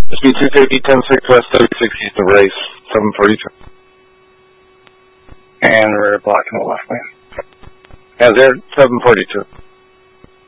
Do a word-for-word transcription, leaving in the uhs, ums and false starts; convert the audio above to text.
Speed two fifty, ten six west, thirty-six east of race, seven forty-two. And we're blocking the left lane. Yeah, there, seven forty-two.